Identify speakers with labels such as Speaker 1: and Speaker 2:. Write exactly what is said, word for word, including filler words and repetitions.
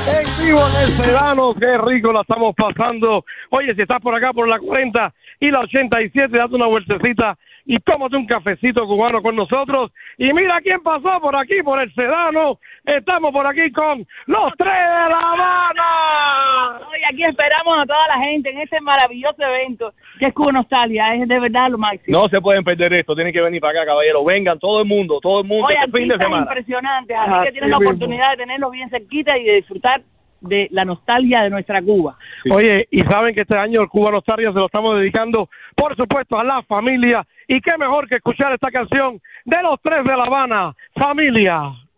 Speaker 1: En vivo en el Sedano, qué rico la estamos pasando. Oye, si estás por acá por la cuarenta y la ochenta y siete, date una vueltecita y tómate un cafecito cubano con nosotros. Y mira quién pasó por aquí, por el Sedano. Estamos por aquí con los tres de La Habana.
Speaker 2: Hoy aquí esperamos a toda la gente en este maravilloso evento que es Cuba Nostalgia. Es de verdad lo máximo.
Speaker 3: No se pueden perder esto, tienen que venir para acá, caballero. Vengan, todo el mundo, todo el mundo.
Speaker 2: Oye,
Speaker 3: Este fin de
Speaker 2: artistas
Speaker 3: semana.
Speaker 2: impresionantes, así
Speaker 1: Ah,
Speaker 2: que tienen
Speaker 1: sí
Speaker 2: la
Speaker 1: mismo.
Speaker 2: oportunidad de tenerlos bien cerquita y de disfrutar de la nostalgia de nuestra Cuba.
Speaker 1: Sí. Oye, y saben que este año el Cuba Nostalgia se lo estamos dedicando, por supuesto, a la familia. Y qué mejor que escuchar esta canción de los tres de La Habana, Familia.